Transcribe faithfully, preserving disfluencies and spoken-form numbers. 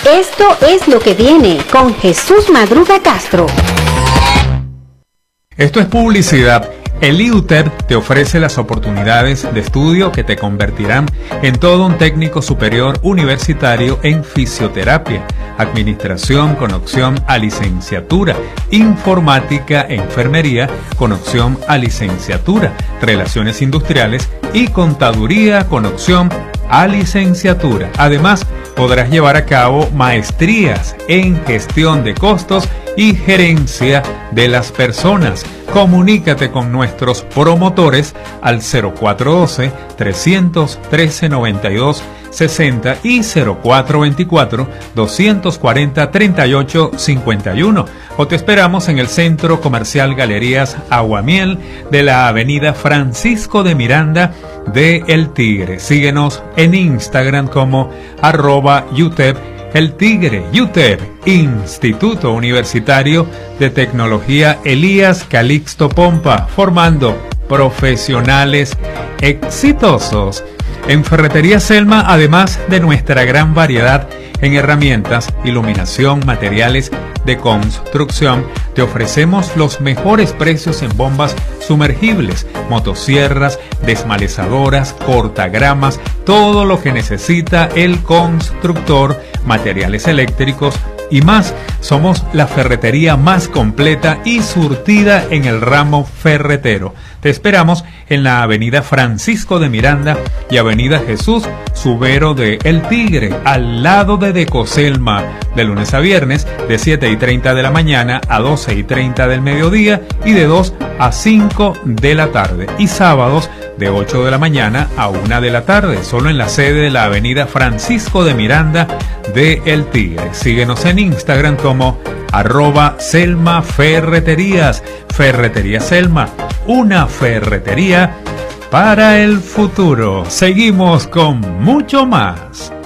Esto es Lo que viene con Jesús Madruga Castro. Esto es publicidad. El I U T E B te ofrece las oportunidades de estudio que te convertirán en todo un técnico superior universitario en fisioterapia, administración con opción a licenciatura, informática e enfermería con opción a licenciatura, relaciones industriales y contaduría con opción a licenciatura. Además, podrás llevar a cabo maestrías en gestión de costos y gerencia de las personas. Comunícate con nuestros promotores al cero cuatro uno dos, tres uno tres, nueve dos seis cero y cero cuatro dos cuatro, dos cuatro cero, tres ocho cinco uno, o te esperamos en el Centro Comercial Galerías Aguamiel de la Avenida Francisco de Miranda de El Tigre. Síguenos en Instagram como arroba U T E B El Tigre. U T E B, Instituto Universitario de Tecnología Elías Calixto Pompa, formando profesionales exitosos. En Ferretería Selma, además de nuestra gran variedad en herramientas, iluminación, materiales de construcción, te ofrecemos los mejores precios en bombas sumergibles, motosierras, desmalezadoras, cortagramas, todo lo que necesita el constructor, materiales eléctricos y más. Somos la ferretería más completa y surtida en el ramo ferretero. Te esperamos en la Avenida Francisco de Miranda y Avenida Jesús Subero de El Tigre, al lado de Decoselma, de lunes a viernes de siete y treinta de la mañana a doce y treinta del mediodía y de dos a cinco de la tarde, y sábados de ocho de la mañana a una de la tarde, solo en la sede de la Avenida Francisco de Miranda de El Tigre. Síguenos en Instagram como arroba Selma Ferreterías. Ferretería Selma, una ferretería para el futuro. Seguimos con mucho más.